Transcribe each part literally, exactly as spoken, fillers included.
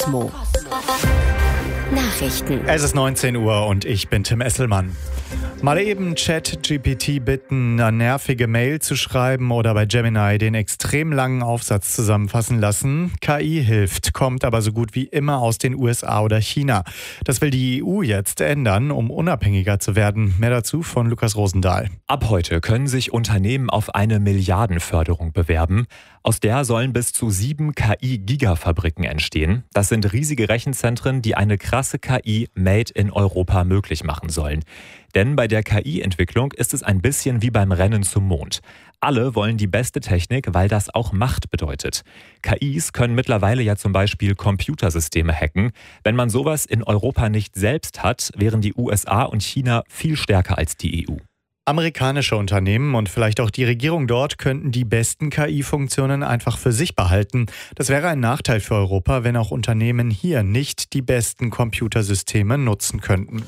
Mo. Nachrichten. Es ist neunzehn Uhr und ich bin Tim Esselmann. Mal eben ChatGPT bitten, eine nervige Mail zu schreiben oder bei Gemini den extrem langen Aufsatz zusammenfassen lassen. K I hilft, kommt aber so gut wie immer aus den U S A oder China. Das will die E U jetzt ändern, um unabhängiger zu werden. Mehr dazu von Lukas Rosendahl. Ab heute können sich Unternehmen auf eine Milliardenförderung bewerben. Aus der sollen bis zu sieben K I-Gigafabriken entstehen. Das sind riesige Rechenzentren, die eine krasse K I made in Europa möglich machen sollen. Denn bei der K I-Entwicklung ist es ein bisschen wie beim Rennen zum Mond. Alle wollen die beste Technik, weil das auch Macht bedeutet. K Is können mittlerweile ja zum Beispiel Computersysteme hacken. Wenn man sowas in Europa nicht selbst hat, wären die U S A und China viel stärker als die E U. Amerikanische Unternehmen und vielleicht auch die Regierung dort könnten die besten K I-Funktionen einfach für sich behalten. Das wäre ein Nachteil für Europa, wenn auch Unternehmen hier nicht die besten Computersysteme nutzen könnten.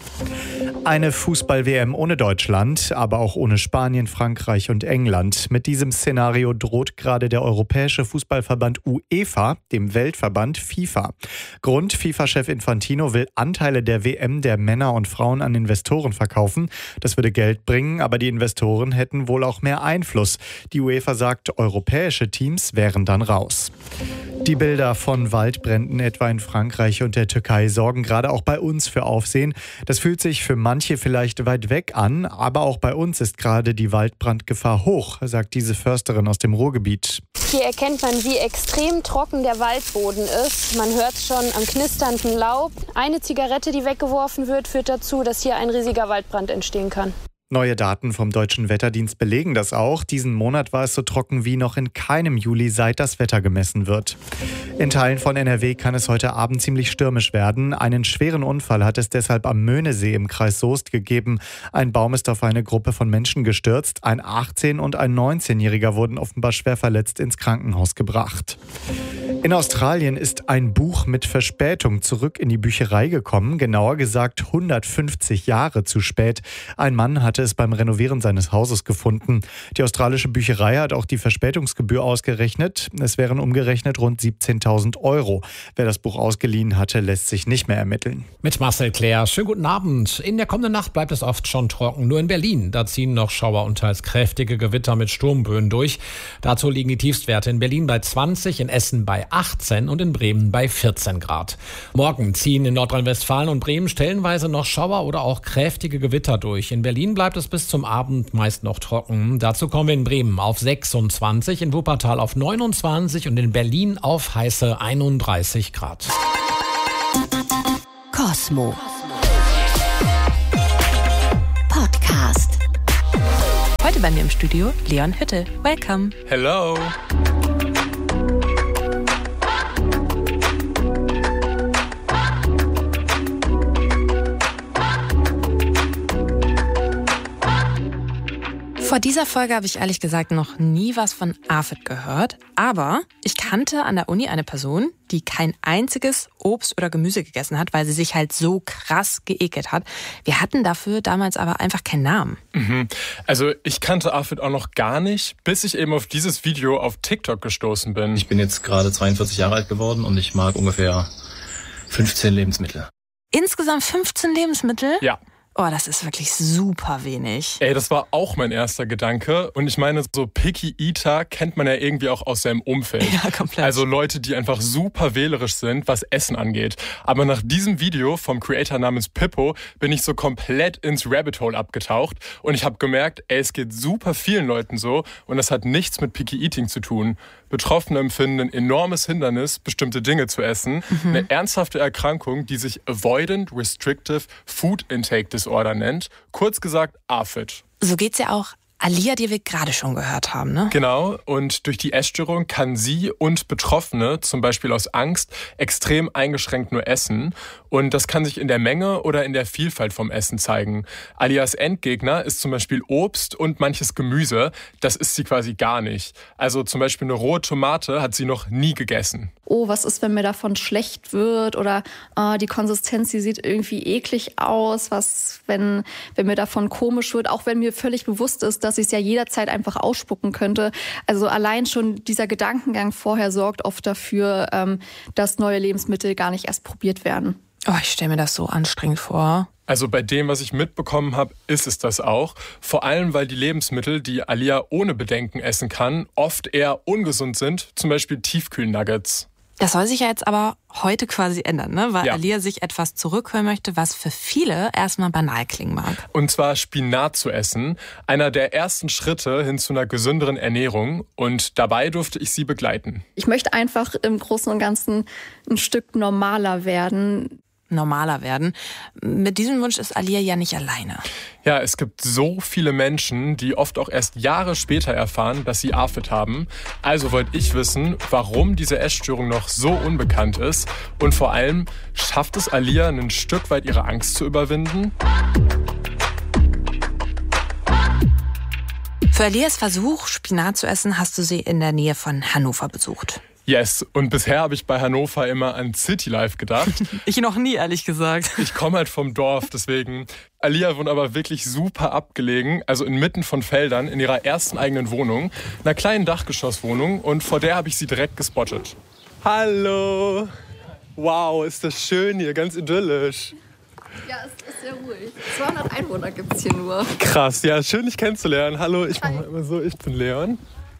Eine Fußball-W M ohne Deutschland, aber auch ohne Spanien, Frankreich und England. Mit diesem Szenario droht gerade der Europäische Fußballverband UEFA, dem Weltverband FIFA. Grund: FIFA-Chef Infantino will Anteile der W M der Männer und Frauen an Investoren verkaufen. Das würde Geld bringen, aber die Investoren hätten wohl auch mehr Einfluss. Die UEFA sagt, europäische Teams wären dann raus. Die Bilder von Waldbränden etwa in Frankreich und der Türkei sorgen gerade auch bei uns für Aufsehen. Das fühlt sich für manche vielleicht weit weg an, aber auch bei uns ist gerade die Waldbrandgefahr hoch, sagt diese Försterin aus dem Ruhrgebiet. Hier erkennt man, wie extrem trocken der Waldboden ist. Man hört schon am knisternden Laub. Eine Zigarette, die weggeworfen wird, führt dazu, dass hier ein riesiger Waldbrand entstehen kann. Neue Daten vom Deutschen Wetterdienst belegen das auch. Diesen Monat war es so trocken wie noch in keinem Juli, seit das Wetter gemessen wird. In Teilen von N R W kann es heute Abend ziemlich stürmisch werden. Einen schweren Unfall hat es deshalb am Möhnesee im Kreis Soest gegeben. Ein Baum ist auf eine Gruppe von Menschen gestürzt. Ein achtzehn- und ein neunzehnjähriger wurden offenbar schwer verletzt ins Krankenhaus gebracht. In Australien ist ein Buch mit Verspätung zurück in die Bücherei gekommen, genauer gesagt hundertfünfzig Jahre zu spät. Ein Mann hatte es beim Renovieren seines Hauses gefunden. Die australische Bücherei hat auch die Verspätungsgebühr ausgerechnet. Es wären umgerechnet rund siebzehntausend Euro. Wer das Buch ausgeliehen hatte, lässt sich nicht mehr ermitteln. Mit Marcel Claire, schönen guten Abend. In der kommenden Nacht bleibt es oft schon trocken. Nur in Berlin, da ziehen noch Schauer und teils kräftige Gewitter mit Sturmböen durch. Dazu liegen die Tiefstwerte in Berlin bei zwanzig, in Essen bei achtzehn und in Bremen bei vierzehn Grad. Morgen ziehen in Nordrhein-Westfalen und Bremen stellenweise noch Schauer oder auch kräftige Gewitter durch. In Berlin bleibt es bis zum Abend meist noch trocken. Dazu kommen wir in Bremen auf sechsundzwanzig, in Wuppertal auf neunundzwanzig und in Berlin auf heiße einunddreißig Grad. Cosmo Podcast. Heute bei mir im Studio Leon Hütte. Welcome. Hello. Vor dieser Folge habe ich ehrlich gesagt noch nie was von AFID gehört, aber ich kannte an der Uni eine Person, die kein einziges Obst oder Gemüse gegessen hat, weil sie sich halt so krass geekelt hat. Wir hatten dafür damals aber einfach keinen Namen. Mhm. Also ich kannte AFID auch noch gar nicht, bis ich eben auf dieses Video auf TikTok gestoßen bin. Ich bin jetzt gerade zweiundvierzig Jahre alt geworden und ich mag ungefähr fünfzehn Lebensmittel. Insgesamt fünfzehn Lebensmittel? Ja. Oh, das ist wirklich super wenig. Ey, das war auch mein erster Gedanke. Und ich meine, so Picky Eater kennt man ja irgendwie auch aus seinem Umfeld. Ja, komplett. Also Leute, die einfach super wählerisch sind, was Essen angeht. Aber nach diesem Video vom Creator namens Pippo bin ich so komplett ins Rabbit Hole abgetaucht. Und ich habe gemerkt, ey, es geht super vielen Leuten so. Und das hat nichts mit Picky Eating zu tun. Betroffene empfinden ein enormes Hindernis, bestimmte Dinge zu essen. Mhm. Eine ernsthafte Erkrankung, die sich Avoidant Restrictive Food Intake Disorder nennt. Kurz gesagt AFID. So geht's ja auch Alia, die wir gerade schon gehört haben, ne? Genau, und durch die Essstörung kann sie und Betroffene, zum Beispiel aus Angst, extrem eingeschränkt nur essen. Und das kann sich in der Menge oder in der Vielfalt vom Essen zeigen. Alias Endgegner ist zum Beispiel Obst und manches Gemüse. Das isst sie quasi gar nicht. Also zum Beispiel eine rohe Tomate hat sie noch nie gegessen. Oh, was ist, wenn mir davon schlecht wird? Oder äh, die Konsistenz, die sieht irgendwie eklig aus. Was, wenn, wenn mir davon komisch wird? Auch wenn mir völlig bewusst ist, dass dass ich es ja jederzeit einfach ausspucken könnte. Also allein schon dieser Gedankengang vorher sorgt oft dafür, ähm, dass neue Lebensmittel gar nicht erst probiert werden. Oh, ich stelle mir das so anstrengend vor. Also bei dem, was ich mitbekommen habe, ist es das auch. Vor allem, weil die Lebensmittel, die Alia ohne Bedenken essen kann, oft eher ungesund sind. Zum Beispiel Tiefkühlnuggets. Das soll sich ja jetzt aber heute quasi ändern, ne? Weil Ja. Alia sich etwas zurückholen möchte, was für viele erstmal banal klingen mag. Und zwar Spinat zu essen. Einer der ersten Schritte hin zu einer gesünderen Ernährung. Und dabei durfte ich sie begleiten. Ich möchte einfach im Großen und Ganzen ein Stück normaler werden. Normaler werden. Mit diesem Wunsch ist Alia ja nicht alleine. Ja, es gibt so viele Menschen, die oft auch erst Jahre später erfahren, dass sie AFID haben. Also wollte ich wissen, warum diese Essstörung noch so unbekannt ist. Und vor allem, schafft es Alia, ein Stück weit ihre Angst zu überwinden? Für Alias Versuch, Spinat zu essen, hast du sie in der Nähe von Hannover besucht. Yes, und bisher habe ich bei Hannover immer an City Life gedacht. Ich noch nie, ehrlich gesagt. Ich komme halt vom Dorf, deswegen. Alia wohnt aber wirklich super abgelegen, also inmitten von Feldern, in ihrer ersten eigenen Wohnung, einer kleinen Dachgeschosswohnung, und vor der habe ich sie direkt gespottet. Hallo! Wow, ist das schön hier, ganz idyllisch. Ja, es ist sehr ruhig. zweihundert Einwohner gibt es hier nur. Krass, ja, schön dich kennenzulernen. Hallo, ich mache mal immer so, ich bin Leon.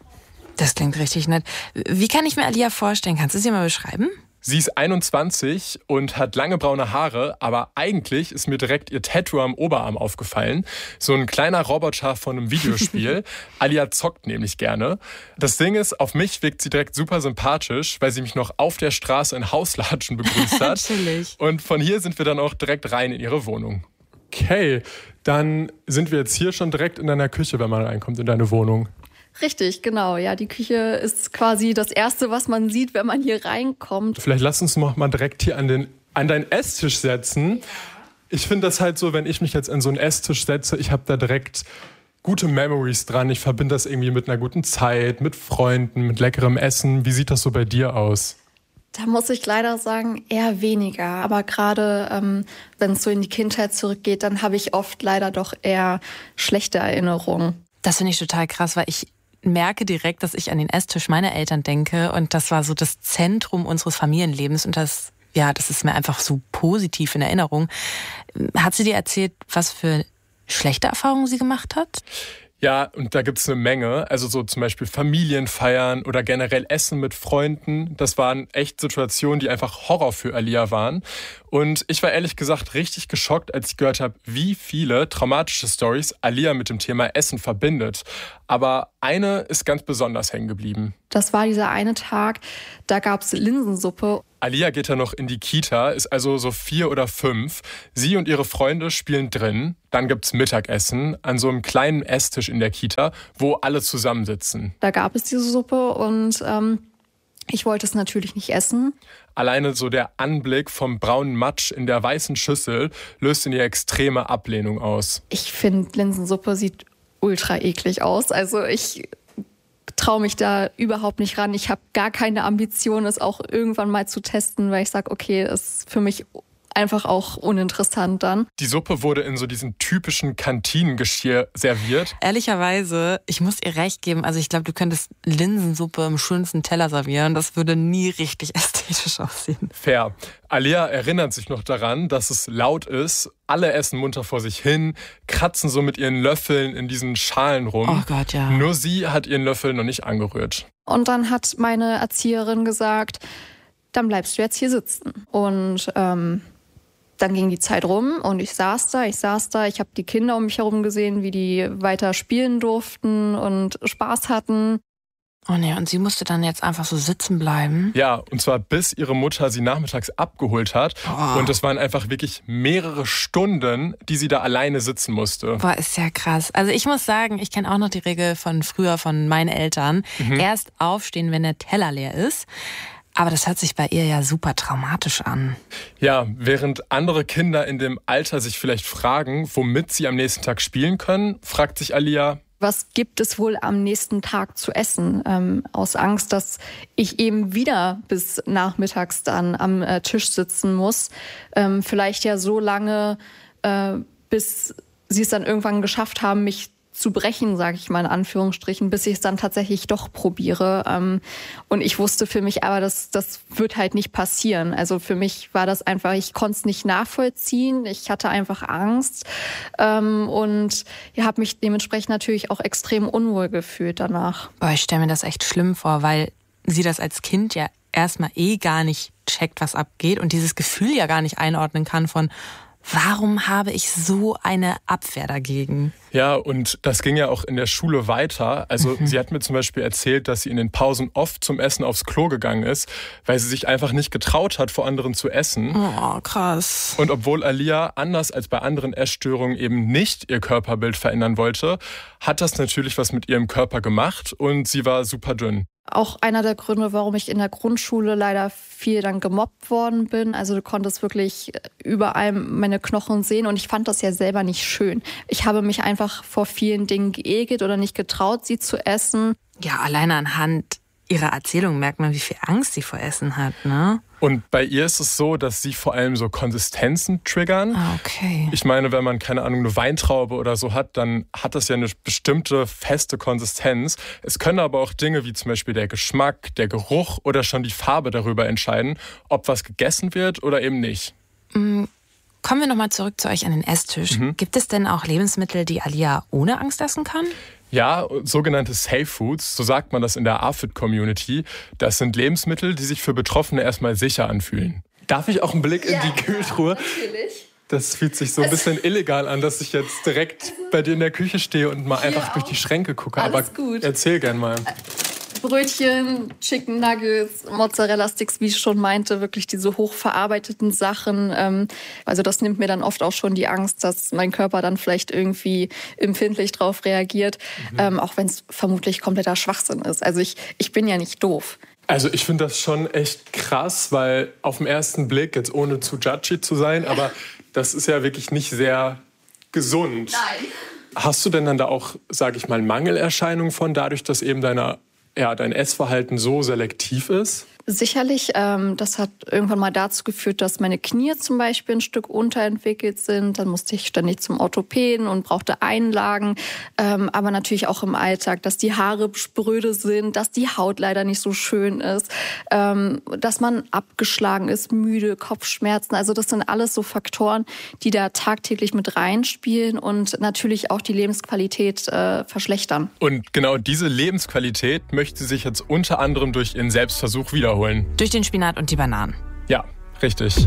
Das klingt richtig nett. Wie kann ich mir Alia vorstellen? Kannst du sie mal beschreiben? Sie ist einundzwanzig und hat lange braune Haare, aber eigentlich ist mir direkt ihr Tattoo am Oberarm aufgefallen. So ein kleiner Roboter von einem Videospiel. Alia zockt nämlich gerne. Das Ding ist, auf mich wirkt sie direkt super sympathisch, weil sie mich noch auf der Straße in Hauslatschen begrüßt hat. Natürlich. Und von hier sind wir dann auch direkt rein in ihre Wohnung. Okay, dann sind wir jetzt hier schon direkt in deiner Küche, wenn man reinkommt in deine Wohnung. Richtig, genau. Ja, die Küche ist quasi das Erste, was man sieht, wenn man hier reinkommt. Vielleicht lass uns noch mal direkt hier an, den, an deinen Esstisch setzen. Ich finde das halt so, wenn ich mich jetzt an so einen Esstisch setze, ich habe da direkt gute Memories dran. Ich verbinde das irgendwie mit einer guten Zeit, mit Freunden, mit leckerem Essen. Wie sieht das so bei dir aus? Da muss ich leider sagen, eher weniger. Aber gerade ähm, wenn es so in die Kindheit zurückgeht, dann habe ich oft leider doch eher schlechte Erinnerungen. Das finde ich total krass, weil ich merke direkt, dass ich an den Esstisch meiner Eltern denke, und das war so das Zentrum unseres Familienlebens, und das, ja, das ist mir einfach so positiv in Erinnerung. Hat sie dir erzählt, was für schlechte Erfahrungen sie gemacht hat? Ja, und da gibt's eine Menge. Also so zum Beispiel Familienfeiern oder generell Essen mit Freunden. Das waren echt Situationen, die einfach Horror für Alia waren. Und ich war ehrlich gesagt richtig geschockt, als ich gehört habe, wie viele traumatische Storys Alia mit dem Thema Essen verbindet. Aber eine ist ganz besonders hängen geblieben. Das war dieser eine Tag, da gab's Linsensuppe. Alia geht ja noch in die Kita, ist also so vier oder fünf. Sie und ihre Freunde spielen drin. Dann gibt's Mittagessen an so einem kleinen Esstisch in der Kita, wo alle zusammensitzen. Da gab es diese Suppe und ähm, ich wollte es natürlich nicht essen. Alleine so der Anblick vom braunen Matsch in der weißen Schüssel löst in ihr extreme Ablehnung aus. Ich finde, Linsensuppe sieht ultra eklig aus. Also ich traue mich da überhaupt nicht ran. Ich habe gar keine Ambition, es auch irgendwann mal zu testen, weil ich sage, okay, das ist für mich einfach auch uninteressant dann. Die Suppe wurde in so diesem typischen Kantinengeschirr serviert. Ehrlicherweise, ich muss ihr recht geben, also ich glaube, du könntest Linsensuppe im schönsten Teller servieren. Das würde nie richtig ästhetisch aussehen. Fair. Alia erinnert sich noch daran, dass es laut ist. Alle essen munter vor sich hin, kratzen so mit ihren Löffeln in diesen Schalen rum. Oh Gott, ja. Nur sie hat ihren Löffel noch nicht angerührt. Und dann hat meine Erzieherin gesagt, dann bleibst du jetzt hier sitzen. Und ähm, dann ging die Zeit rum und ich saß da, ich saß da, ich habe die Kinder um mich herum gesehen, wie die weiter spielen durften und Spaß hatten. Oh nee, und sie musste dann jetzt einfach so sitzen bleiben? Ja, und zwar bis ihre Mutter sie nachmittags abgeholt hat. Oh. Und es waren einfach wirklich mehrere Stunden, die sie da alleine sitzen musste. Boah, ist ja krass. Also ich muss sagen, ich kenne auch noch die Regel von früher von meinen Eltern. Mhm. Erst aufstehen, wenn der Teller leer ist. Aber das hört sich bei ihr ja super traumatisch an. Ja, während andere Kinder in dem Alter sich vielleicht fragen, womit sie am nächsten Tag spielen können, fragt sich Alia, was gibt es wohl am nächsten Tag zu essen? Ähm, aus Angst, dass ich eben wieder bis nachmittags dann am äh, Tisch sitzen muss. Ähm, vielleicht ja so lange, äh, bis sie es dann irgendwann geschafft haben, mich zu brechen, sage ich mal in Anführungsstrichen, bis ich es dann tatsächlich doch probiere. Ähm, und ich wusste für mich aber, das, das wird halt nicht passieren. Also für mich war das einfach, ich konnte es nicht nachvollziehen. Ich hatte einfach Angst ähm, und ja, habe mich dementsprechend natürlich auch extrem unwohl gefühlt danach. Boah, ich stelle mir das echt schlimm vor, weil sie das als Kind ja erstmal eh gar nicht checkt, was abgeht und dieses Gefühl ja gar nicht einordnen kann von, warum habe ich so eine Abwehr dagegen? Ja, und das ging ja auch in der Schule weiter. Also mhm. sie hat mir zum Beispiel erzählt, dass sie in den Pausen oft zum Essen aufs Klo gegangen ist, weil sie sich einfach nicht getraut hat, vor anderen zu essen. Oh, krass. Und obwohl Alia anders als bei anderen Essstörungen eben nicht ihr Körperbild verändern wollte, hat das natürlich was mit ihrem Körper gemacht und sie war super dünn. Auch einer der Gründe, warum ich in der Grundschule leider viel dann gemobbt worden bin. Also du konntest wirklich überall meine Knochen sehen und ich fand das ja selber nicht schön. Ich habe mich einfach vor vielen Dingen geekelt oder nicht getraut, sie zu essen. Ja, alleine anhand ihrer Erzählung merkt man, wie viel Angst sie vor Essen hat, ne? Und bei ihr ist es so, dass sie vor allem so Konsistenzen triggern. Ah, okay. Ich meine, wenn man, keine Ahnung, eine Weintraube oder so hat, dann hat das ja eine bestimmte feste Konsistenz. Es können aber auch Dinge wie zum Beispiel der Geschmack, der Geruch oder schon die Farbe darüber entscheiden, ob was gegessen wird oder eben nicht. Mhm. Kommen wir nochmal zurück zu euch an den Esstisch. Mhm. Gibt es denn auch Lebensmittel, die Alia ohne Angst essen kann? Ja, sogenannte Safe Foods, so sagt man das in der AFID-Community. Das sind Lebensmittel, die sich für Betroffene erstmal sicher anfühlen. Darf ich auch einen Blick ja, in die Kühltruhe? Natürlich. Das fühlt sich so ein bisschen illegal an, dass ich jetzt direkt bei dir in der Küche stehe und mal einfach durch die Schränke gucke. Alles Aber gut. Erzähl gern mal. Brötchen, Chicken Nuggets, Mozzarella-Sticks, wie ich schon meinte, wirklich diese hochverarbeiteten Sachen. Also das nimmt mir dann oft auch schon die Angst, dass mein Körper dann vielleicht irgendwie empfindlich drauf reagiert, mhm. ähm, auch wenn es vermutlich kompletter Schwachsinn ist. Also ich, ich bin ja nicht doof. Also ich finde das schon echt krass, weil auf den ersten Blick, jetzt ohne zu judgy zu sein, aber das ist ja wirklich nicht sehr gesund. Nein. Hast du denn dann da auch, sage ich mal, Mangelerscheinungen von, dadurch, dass eben deine ja, dein Essverhalten so selektiv ist? Sicherlich. Ähm, das hat irgendwann mal dazu geführt, dass meine Knie zum Beispiel ein Stück unterentwickelt sind. Dann musste ich ständig zum Orthopäden und brauchte Einlagen. Ähm, aber natürlich auch im Alltag, dass die Haare spröde sind, dass die Haut leider nicht so schön ist, ähm, dass man abgeschlagen ist, müde, Kopfschmerzen. Also das sind alles so Faktoren, die da tagtäglich mit reinspielen und natürlich auch die Lebensqualität äh, verschlechtern. Und genau diese Lebensqualität möchte sie sich jetzt unter anderem durch ihren Selbstversuch wiederholen. Durch den Spinat und die Bananen. Ja, richtig.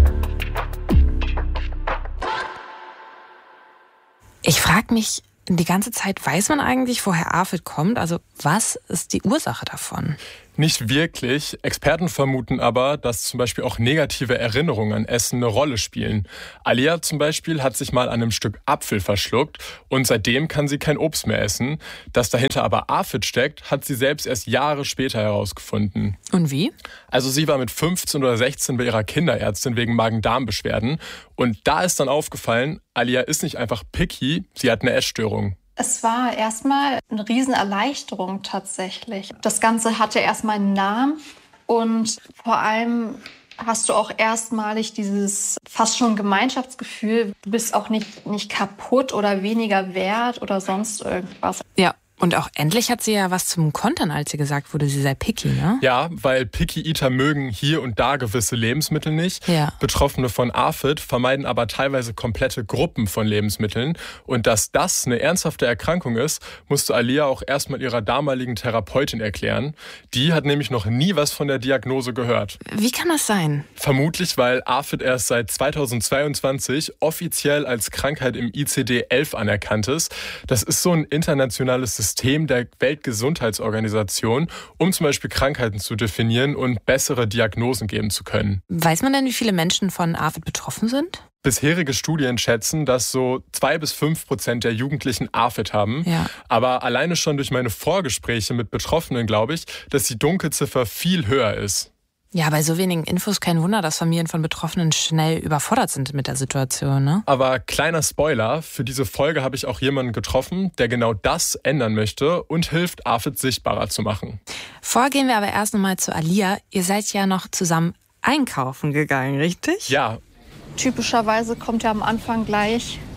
Ich frage mich die ganze Zeit, weiß man eigentlich, woher AFID kommt? Also was ist die Ursache davon? Nicht wirklich. Experten vermuten aber, dass zum Beispiel auch negative Erinnerungen an Essen eine Rolle spielen. Alia zum Beispiel hat sich mal an einem Stück Apfel verschluckt und seitdem kann sie kein Obst mehr essen. Dass dahinter aber AFID steckt, hat sie selbst erst Jahre später herausgefunden. Und wie? Also sie war mit fünfzehn oder sechzehn bei ihrer Kinderärztin wegen Magen-Darm-Beschwerden und da ist dann aufgefallen, Alia ist nicht einfach picky, sie hat eine Essstörung. Es war erstmal eine Riesenerleichterung tatsächlich. Das Ganze hatte erstmal einen Namen und vor allem hast du auch erstmalig dieses fast schon Gemeinschaftsgefühl. Du bist auch nicht, nicht kaputt oder weniger wert oder sonst irgendwas. Ja. Und auch endlich hat sie ja was zum Kontern, als sie gesagt wurde, sie sei picky, ne? Ja, weil Picky-Eater mögen hier und da gewisse Lebensmittel nicht. Ja. Betroffene von AFID vermeiden aber teilweise komplette Gruppen von Lebensmitteln. Und dass das eine ernsthafte Erkrankung ist, musste Alia auch erstmal ihrer damaligen Therapeutin erklären. Die hat nämlich noch nie was von der Diagnose gehört. Wie kann das sein? Vermutlich, weil AFID erst seit zweitausendzweiundzwanzig offiziell als Krankheit im I C D elf anerkannt ist. Das ist so ein internationales System. System der Weltgesundheitsorganisation, um zum Beispiel Krankheiten zu definieren und bessere Diagnosen geben zu können. Weiß man denn, wie viele Menschen von AFID betroffen sind? Bisherige Studien schätzen, dass so zwei bis fünf Prozent der Jugendlichen AFID haben. Ja. Aber alleine schon durch meine Vorgespräche mit Betroffenen glaube ich, dass die Dunkelziffer viel höher ist. Ja, bei so wenigen Infos kein Wunder, dass Familien von Betroffenen schnell überfordert sind mit der Situation, ne? Aber kleiner Spoiler, für diese Folge habe ich auch jemanden getroffen, der genau das ändern möchte und hilft, AFID sichtbarer zu machen. Vorher gehen wir aber erst nochmal zu Alia. Ihr seid ja noch zusammen einkaufen gegangen, richtig? Ja. Typischerweise kommt ja am Anfang gleich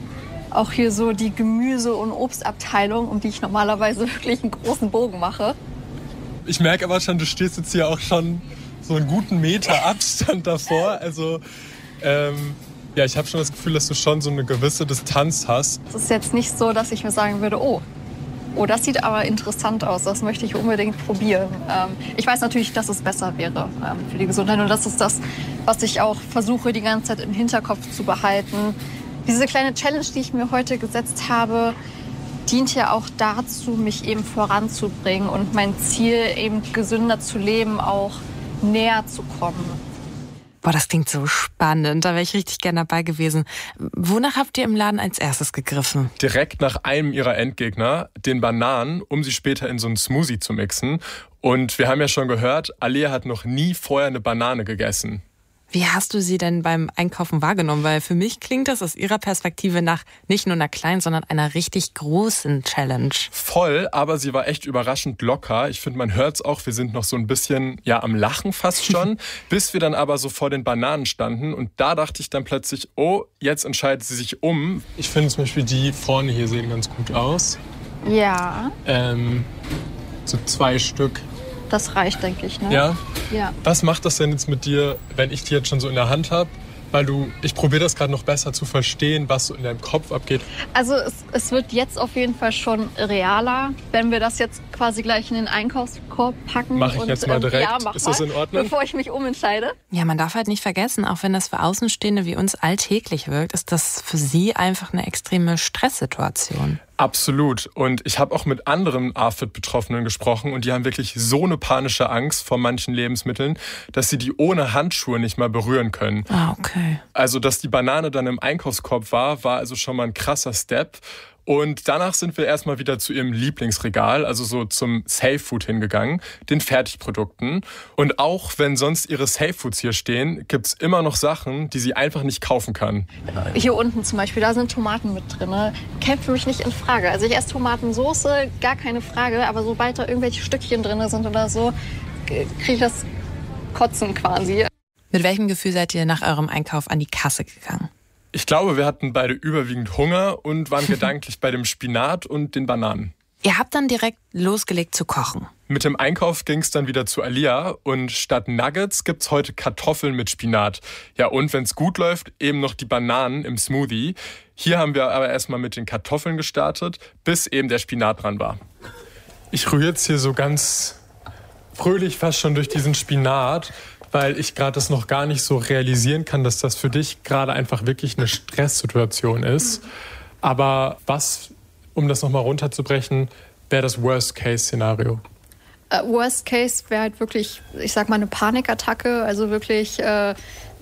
auch hier so die Gemüse- und Obstabteilung, um die ich normalerweise wirklich einen großen Bogen mache. Ich merke aber schon, du stehst jetzt hier auch schon so einen guten Meter Abstand davor. Also ähm, ja, ich habe schon das Gefühl, dass du schon so eine gewisse Distanz hast. Es ist jetzt nicht so, dass ich mir sagen würde, oh, oh, das sieht aber interessant aus, das möchte ich unbedingt probieren. Ähm, ich weiß natürlich, dass es besser wäre ähm, für die Gesundheit und das ist das, was ich auch versuche, die ganze Zeit im Hinterkopf zu behalten. Diese kleine Challenge, die ich mir heute gesetzt habe, dient ja auch dazu, mich eben voranzubringen und mein Ziel, eben gesünder zu leben, auch näher zu kommen. Boah, das klingt so spannend. Da wäre ich richtig gerne dabei gewesen. Wonach habt ihr im Laden als erstes gegriffen? Direkt nach einem ihrer Endgegner, den Bananen, um sie später in so einen Smoothie zu mixen. Und wir haben ja schon gehört, Alea hat noch nie vorher eine Banane gegessen. Wie hast du sie denn beim Einkaufen wahrgenommen? Weil für mich klingt das aus ihrer Perspektive nach nicht nur einer kleinen, sondern einer richtig großen Challenge. Voll, aber sie war echt überraschend locker. Ich finde, man hört es auch, wir sind noch so ein bisschen ja am Lachen fast schon, bis wir dann aber so vor den Bananen standen. Und da dachte ich dann plötzlich, oh, jetzt entscheidet sie sich um. Ich finde zum Beispiel die vorne hier sehen ganz gut aus. Ja. Ähm, so zwei Stück. Das reicht, denke ich, ne? Ja? Ja. Was macht das denn jetzt mit dir, wenn ich die jetzt schon so in der Hand habe? Weil du, ich probiere das gerade noch besser zu verstehen, was so in deinem Kopf abgeht. Also es, es wird jetzt auf jeden Fall schon realer, wenn wir das jetzt quasi gleich in den Einkaufskorb packen. Mach ich und, jetzt mal direkt. Ähm, ja, mach Ist das in Ordnung? Bevor ich mich umentscheide. Ja, man darf halt nicht vergessen, auch wenn das für Außenstehende wie uns alltäglich wirkt, ist das für sie einfach eine extreme Stresssituation. Absolut. Und ich habe auch mit anderen A F I D-Betroffenen gesprochen und die haben wirklich so eine panische Angst vor manchen Lebensmitteln, dass sie die ohne Handschuhe nicht mal berühren können. Ah, okay. Also, dass die Banane dann im Einkaufskorb war, war also schon mal ein krasser Step. Und danach sind wir erstmal wieder zu ihrem Lieblingsregal, also so zum Safe Food hingegangen, den Fertigprodukten. Und auch wenn sonst ihre Safe Foods hier stehen, gibt's immer noch Sachen, die sie einfach nicht kaufen kann. Hier unten zum Beispiel, da sind Tomaten mit drin. Kämpft für mich nicht in Frage. Also ich esse Tomatensoße, gar keine Frage. Aber sobald da irgendwelche Stückchen drin sind oder so, kriege ich das Kotzen quasi. Mit welchem Gefühl seid ihr nach eurem Einkauf an die Kasse gegangen? Ich glaube, wir hatten beide überwiegend Hunger und waren gedanklich bei dem Spinat und den Bananen. Ihr habt dann direkt losgelegt zu kochen. Mit dem Einkauf ging es dann wieder zu Alia und statt Nuggets gibt's heute Kartoffeln mit Spinat. Ja, und wenn's gut läuft, eben noch die Bananen im Smoothie. Hier haben wir aber erstmal mit den Kartoffeln gestartet, bis eben der Spinat dran war. Ich rühre jetzt hier so ganz fröhlich fast schon durch diesen Spinat, weil ich gerade das noch gar nicht so realisieren kann, dass das für dich gerade einfach wirklich eine Stresssituation ist. Aber was, um das nochmal runterzubrechen, wäre das Worst-Case-Szenario? Uh, Worst Case wäre halt wirklich, ich sag mal, eine Panikattacke, also wirklich äh,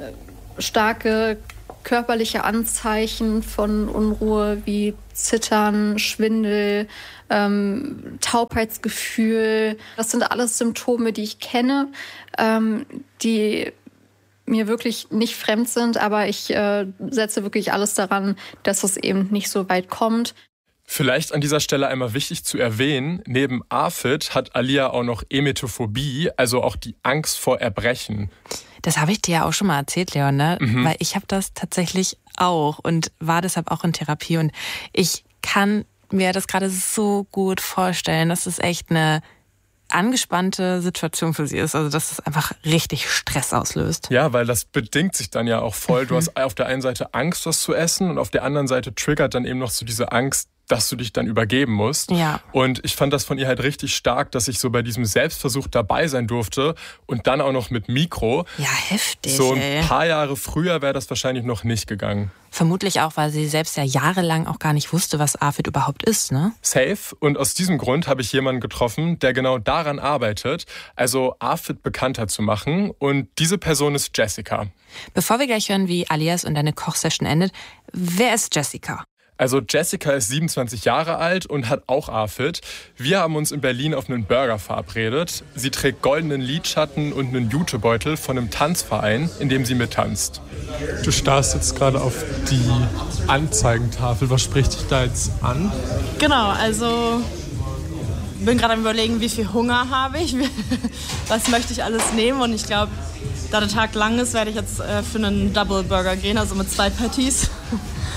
starke körperliche Anzeichen von Unruhe wie Zittern, Schwindel, ähm, Taubheitsgefühl. Das sind alles Symptome, die ich kenne, ähm, die mir wirklich nicht fremd sind, aber ich äh, setze wirklich alles daran, dass es eben nicht so weit kommt. Vielleicht an dieser Stelle einmal wichtig zu erwähnen, neben A F I D hat Alia auch noch Emetophobie, also auch die Angst vor Erbrechen. Das habe ich dir ja auch schon mal erzählt, Leon, ne? Mhm. Weil ich habe das tatsächlich auch und war deshalb auch in Therapie. Und ich kann mir das gerade so gut vorstellen, dass es echt eine angespannte Situation für sie ist. Also dass es einfach richtig Stress auslöst. Ja, weil das bedingt sich dann ja auch voll. Du hast auf der einen Seite Angst, was zu essen und auf der anderen Seite triggert dann eben noch so diese Angst, dass du dich dann übergeben musst. Ja. Und ich fand das von ihr halt richtig stark, dass ich so bei diesem Selbstversuch dabei sein durfte und dann auch noch mit Mikro. Ja, heftig. So ein ey. paar Jahre früher wäre das wahrscheinlich noch nicht gegangen. Vermutlich auch, weil sie selbst ja jahrelang auch gar nicht wusste, was A F I D überhaupt ist, ne? Safe. Und aus diesem Grund habe ich jemanden getroffen, der genau daran arbeitet, also A F I D bekannter zu machen. Und diese Person ist Jessica. Bevor wir gleich hören, wie Alias und deine Kochsession endet, wer ist Jessica? Also Jessica ist siebenundzwanzig Jahre alt und hat auch A F I D. Wir haben uns in Berlin auf einen Burger verabredet. Sie trägt goldenen Lidschatten und einen Jutebeutel von einem Tanzverein, in dem sie mittanzt. Du starrst jetzt gerade auf die Anzeigentafel. Was spricht dich da jetzt an? Genau, also bin gerade am Überlegen, wie viel Hunger habe ich, was möchte ich alles nehmen. Und ich glaube, da der Tag lang ist, werde ich jetzt für einen Double Burger gehen, also mit zwei Patties.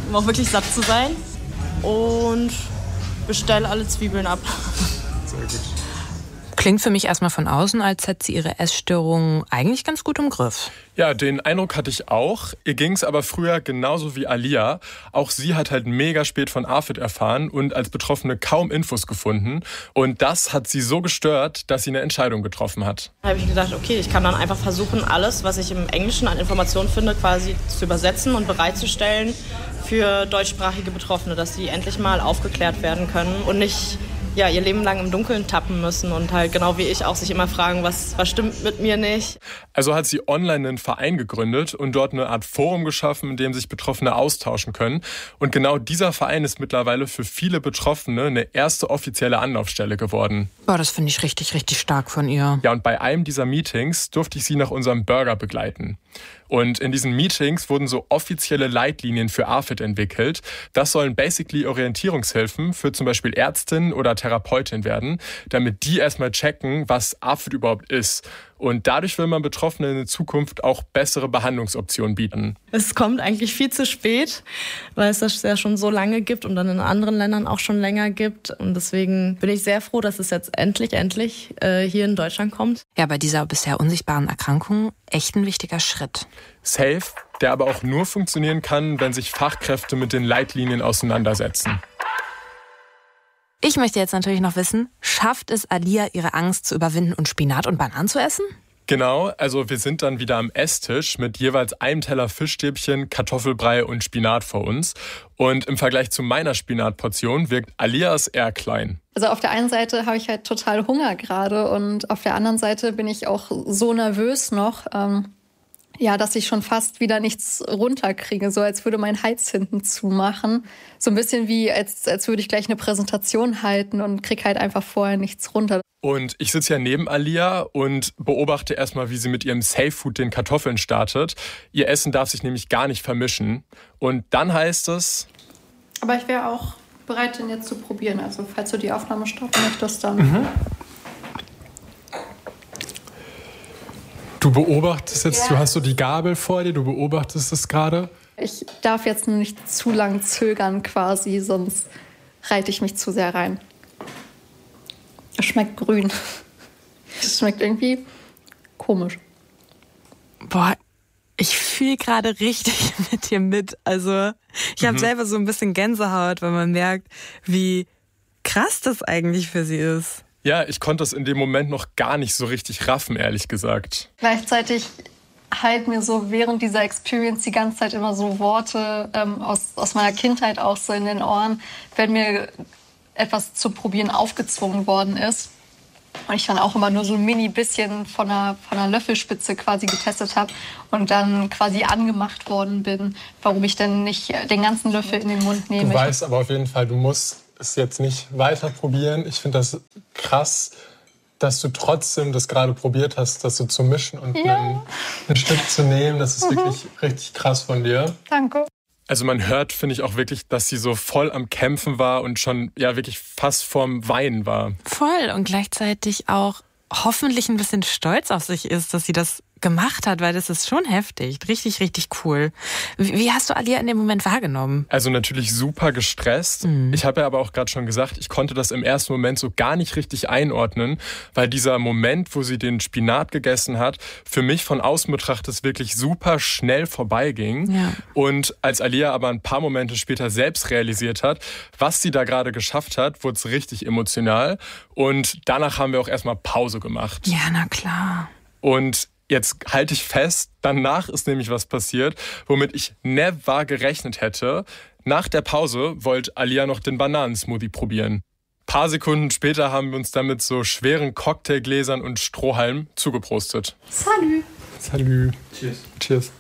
um auch wirklich satt zu sein. Und bestelle alle Zwiebeln ab. Sehr gut. Klingt für mich erstmal von außen, als hätte sie ihre Essstörung eigentlich ganz gut im Griff. Ja, den Eindruck hatte ich auch. Ihr ging es aber früher genauso wie Alia. Auch sie hat halt mega spät von AFID erfahren und als Betroffene kaum Infos gefunden. Und das hat sie so gestört, dass sie eine Entscheidung getroffen hat. Da habe ich gedacht, okay, ich kann dann einfach versuchen, alles, was ich im Englischen an Informationen finde, quasi zu übersetzen und bereitzustellen für deutschsprachige Betroffene, dass sie endlich mal aufgeklärt werden können und nicht ja, ihr Leben lang im Dunkeln tappen müssen und halt genau wie ich auch sich immer fragen, was, was stimmt mit mir nicht. Also hat sie online einen Verein gegründet und dort eine Art Forum geschaffen, in dem sich Betroffene austauschen können. Und genau dieser Verein ist mittlerweile für viele Betroffene eine erste offizielle Anlaufstelle geworden. Boah, das finde ich richtig, richtig stark von ihr. Ja, und bei einem dieser Meetings durfte ich sie nach unserem Burger begleiten. Und in diesen Meetings wurden so offizielle Leitlinien für AFID entwickelt. Das sollen basically Orientierungshilfen für zum Beispiel Ärztin oder Therapeutin werden, damit die erstmal checken, was AFID überhaupt ist. Und dadurch will man Betroffenen in Zukunft auch bessere Behandlungsoptionen bieten. Es kommt eigentlich viel zu spät, weil es das ja schon so lange gibt und dann in anderen Ländern auch schon länger gibt. Und deswegen bin ich sehr froh, dass es jetzt endlich, endlich äh, hier in Deutschland kommt. Ja, bei dieser bisher unsichtbaren Erkrankung echt ein wichtiger Schritt. Safe, der aber auch nur funktionieren kann, wenn sich Fachkräfte mit den Leitlinien auseinandersetzen. Ich möchte jetzt natürlich noch wissen, schafft es Alia, ihre Angst zu überwinden und Spinat und Bananen zu essen? Genau, also wir sind dann wieder am Esstisch mit jeweils einem Teller Fischstäbchen, Kartoffelbrei und Spinat vor uns. Und im Vergleich zu meiner Spinatportion wirkt Alias eher klein. Also auf der einen Seite habe ich halt total Hunger gerade und auf der anderen Seite bin ich auch so nervös noch, ähm, ja, dass ich schon fast wieder nichts runterkriege, so als würde mein Hals hinten zumachen. So ein bisschen wie, als, als würde ich gleich eine Präsentation halten und kriege halt einfach vorher nichts runter. Und ich sitze ja neben Alia und beobachte erstmal, wie sie mit ihrem Safe Food den Kartoffeln startet. Ihr Essen darf sich nämlich gar nicht vermischen. Und dann heißt es... Aber ich wäre auch bereit, den jetzt zu probieren. Also falls du die Aufnahme stoppen möchtest, dann... Mhm. Du beobachtest jetzt, ja. Du hast so die Gabel vor dir, du beobachtest es gerade. Ich darf jetzt nur nicht zu lang zögern quasi, sonst reite ich mich zu sehr rein. Es schmeckt grün. Es schmeckt irgendwie komisch. Boah, ich fühle gerade richtig mit dir mit. Also ich habe mhm. selber so ein bisschen Gänsehaut, weil man merkt, wie krass das eigentlich für sie ist. Ja, ich konnte das in dem Moment noch gar nicht so richtig raffen, ehrlich gesagt. Gleichzeitig halt mir so während dieser Experience die ganze Zeit immer so Worte ähm, aus, aus meiner Kindheit auch so in den Ohren, wenn mir etwas zu probieren aufgezwungen worden ist. Und ich dann auch immer nur so ein mini bisschen von einer, von einer Löffelspitze quasi getestet habe und dann quasi angemacht worden bin, warum ich denn nicht den ganzen Löffel in den Mund nehme. Du weißt aber auf jeden Fall, du musst es jetzt nicht weiter probieren. Ich finde das krass, dass du trotzdem das gerade probiert hast, das so zu mischen und ja. ein, ein Stück zu nehmen. Das ist mhm. wirklich richtig krass von dir. Danke. Also man hört, finde ich auch wirklich, dass sie so voll am Kämpfen war und schon ja wirklich fast vorm Weinen war. Voll und gleichzeitig auch hoffentlich ein bisschen stolz auf sich ist, dass sie das gemacht hat, weil das ist schon heftig. Richtig, richtig cool. Wie hast du Alia in dem Moment wahrgenommen? Also natürlich super gestresst. Mhm. Ich habe ja aber auch gerade schon gesagt, ich konnte das im ersten Moment so gar nicht richtig einordnen, weil dieser Moment, wo sie den Spinat gegessen hat, für mich von außen betrachtet wirklich super schnell vorbeiging. Ja. Und als Alia aber ein paar Momente später selbst realisiert hat, was sie da gerade geschafft hat, wurde es richtig emotional. Und danach haben wir auch erstmal Pause gemacht. Ja, na klar. Und jetzt halte ich fest, danach ist nämlich was passiert, womit ich never gerechnet hätte. Nach der Pause wollte Alia noch den Bananensmoothie probieren. Ein paar Sekunden später haben wir uns dann mit so schweren Cocktailgläsern und Strohhalmen zugeprostet. Salü. Salü. Cheers. Cheers.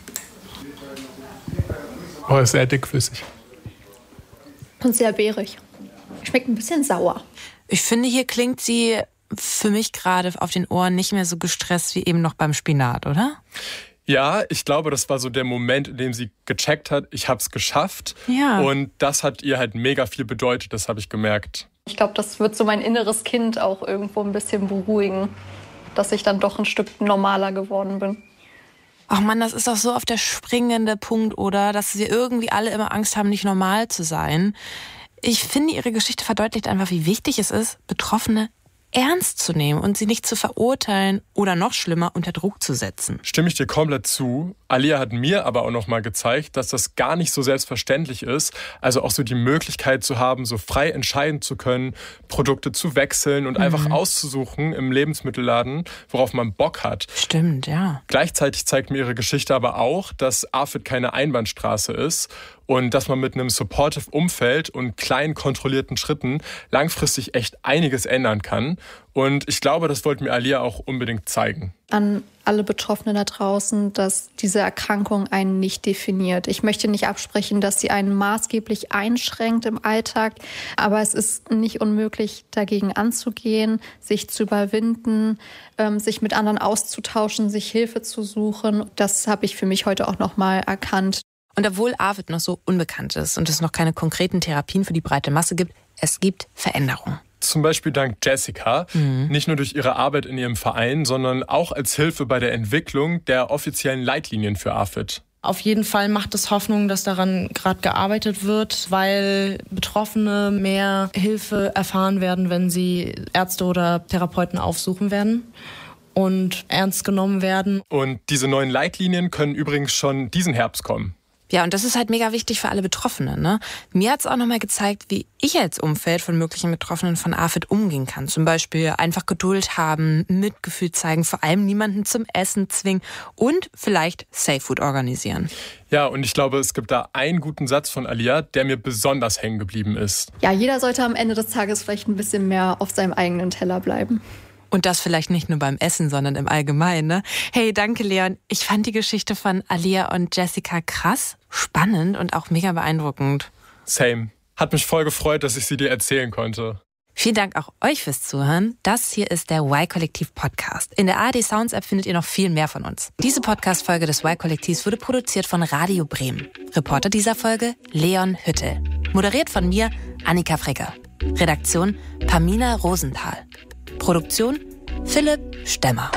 Oh, ist sehr dickflüssig. Und sehr beerig. Schmeckt ein bisschen sauer. Ich finde, hier klingt sie für mich gerade auf den Ohren nicht mehr so gestresst wie eben noch beim Spinat, oder? Ja, ich glaube, das war so der Moment, in dem sie gecheckt hat, ich habe es geschafft. Ja. Und das hat ihr halt mega viel bedeutet, das habe ich gemerkt. Ich glaube, das wird so mein inneres Kind auch irgendwo ein bisschen beruhigen, dass ich dann doch ein Stück normaler geworden bin. Ach Mann, das ist doch so auf der springende Punkt, oder? Dass wir irgendwie alle immer Angst haben, nicht normal zu sein. Ich finde, ihre Geschichte verdeutlicht einfach, wie wichtig es ist, Betroffene ernst zu nehmen und sie nicht zu verurteilen oder noch schlimmer unter Druck zu setzen. Stimme ich dir komplett zu. Alia hat mir aber auch noch mal gezeigt, dass das gar nicht so selbstverständlich ist. Also auch so die Möglichkeit zu haben, so frei entscheiden zu können, Produkte zu wechseln und mhm. einfach auszusuchen im Lebensmittelladen, worauf man Bock hat. Stimmt, ja. Gleichzeitig zeigt mir ihre Geschichte aber auch, dass AFID keine Einbahnstraße ist und dass man mit einem supportive Umfeld und kleinen kontrollierten Schritten langfristig echt einiges ändern kann. Und ich glaube, das wollte mir Alia auch unbedingt zeigen. An alle Betroffenen da draußen, dass diese Erkrankung einen nicht definiert. Ich möchte nicht absprechen, dass sie einen maßgeblich einschränkt im Alltag, aber es ist nicht unmöglich, dagegen anzugehen, sich zu überwinden, ähm, sich mit anderen auszutauschen, sich Hilfe zu suchen. Das habe ich für mich heute auch noch mal erkannt. Und obwohl AFID noch so unbekannt ist und es noch keine konkreten Therapien für die breite Masse gibt, es gibt Veränderungen. Zum Beispiel dank Jessica, mhm. nicht nur durch ihre Arbeit in ihrem Verein, sondern auch als Hilfe bei der Entwicklung der offiziellen Leitlinien für AFID. Auf jeden Fall macht es Hoffnung, dass daran gerade gearbeitet wird, weil Betroffene mehr Hilfe erfahren werden, wenn sie Ärzte oder Therapeuten aufsuchen werden und ernst genommen werden. Und diese neuen Leitlinien können übrigens schon diesen Herbst kommen. Ja, und das ist halt mega wichtig für alle Betroffenen, ne? Mir hat es auch nochmal gezeigt, wie ich als Umfeld von möglichen Betroffenen von AFID umgehen kann. Zum Beispiel einfach Geduld haben, Mitgefühl zeigen, vor allem niemanden zum Essen zwingen und vielleicht Safe Food organisieren. Ja, und ich glaube, es gibt da einen guten Satz von Alia, der mir besonders hängen geblieben ist. Ja, jeder sollte am Ende des Tages vielleicht ein bisschen mehr auf seinem eigenen Teller bleiben. Und das vielleicht nicht nur beim Essen, sondern im Allgemeinen, ne? Hey, danke Leon. Ich fand die Geschichte von Alia und Jessica krass, spannend und auch mega beeindruckend. Same. Hat mich voll gefreut, dass ich sie dir erzählen konnte. Vielen Dank auch euch fürs Zuhören. Das hier ist der Y-Kollektiv-Podcast. In der A R D Sounds App findet ihr noch viel mehr von uns. Diese Podcast-Folge des Y-Kollektivs wurde produziert von Radio Bremen. Reporter dieser Folge Leon Hüttel. Moderiert von mir, Annika Fricker. Redaktion Pamina Rosenthal. Produktion Philipp Stemmer.